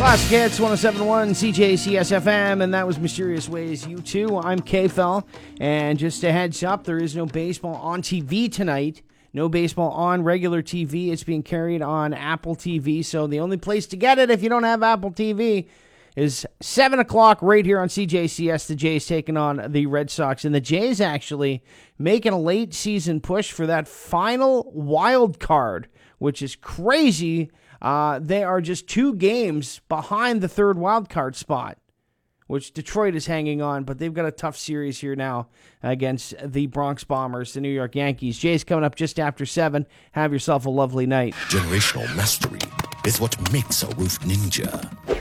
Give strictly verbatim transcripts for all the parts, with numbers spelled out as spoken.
Classic Hits, one oh seven point one C J C S F M, and that was Mysterious Ways U two. I'm K-Fel, and just a heads up, there is no baseball on T V tonight. No baseball on regular T V. It's being carried on Apple T V, so the only place to get it if you don't have Apple T V is seven o'clock right here on C J C S. The Jays taking on the Red Sox, and the Jays actually making a late season push for that final wild card, which is crazy. Uh, they are just two games behind the third wild card spot, which Detroit is hanging on, but they've got a tough series here now against the Bronx Bombers, the New York Yankees. Jays coming up just after seven. Have yourself a lovely night. Generational mastery is what makes a roof ninja.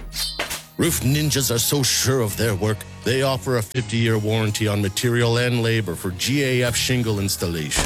Roof ninjas are so sure of their work, they offer a fifty-year warranty on material and labor for G A F shingle installations.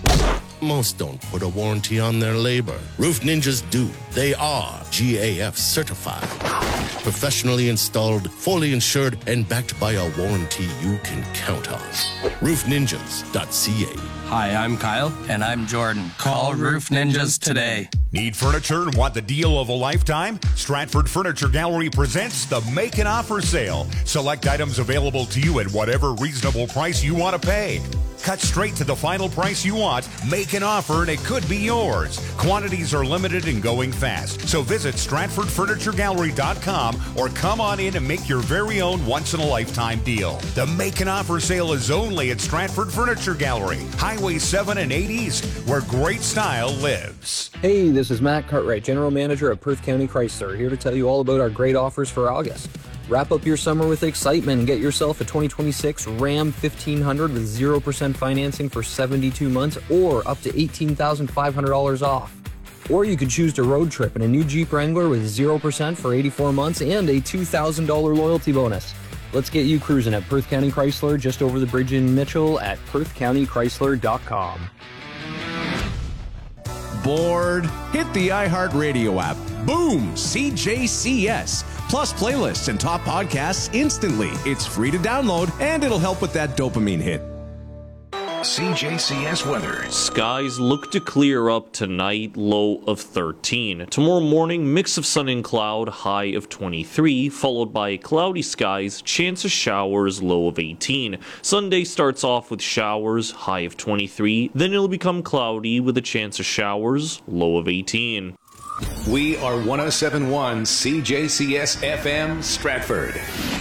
Most don't put a warranty on their labor. Roof ninjas do. They are G A F certified. Professionally installed, fully insured, and backed by a warranty you can count on. roof ninjas dot c a. Hi, I'm Kyle. And I'm Jordan. Call Roof Ninjas today. Need furniture and want the deal of a lifetime? Stratford Furniture Gallery presents the Make an Offer Sale. Select items available to you at whatever reasonable price you want to pay. Cut straight to the final price you want, make an offer, and it could be yours. Quantities are limited and going fast. So visit Stratford Furniture Gallery dot com or come on in and make your very own once-in-a-lifetime deal. The Make an Offer Sale is only at Stratford Furniture Gallery, Highway seven and eight East, where great style lives. Hey, this is Matt Cartwright, General Manager of Perth County Chrysler, here to tell you all about our great offers for August. Wrap up your summer with excitement and get yourself a twenty twenty-six Ram fifteen hundred with zero percent financing for seventy-two months or up to eighteen thousand five hundred dollars off. Or you could choose to road trip in a new Jeep Wrangler with zero percent for eighty-four months and a two thousand dollars loyalty bonus. Let's get you cruising at Perth County Chrysler just over the bridge in Mitchell at perth county chrysler dot com. Bored? Hit the iHeartRadio app. Boom! C J C S. Plus playlists and top podcasts instantly. It's free to download, and it'll help with that dopamine hit. C J C S weather. Skies look to clear up tonight, low of thirteen. Tomorrow morning, mix of sun and cloud, high of twenty-three, followed by cloudy skies, chance of showers, low of eighteen. Sunday starts off with showers, high of twenty-three, then it'll become cloudy with a chance of showers, low of eighteen. We are one oh seven point one C J C S F M Stratford.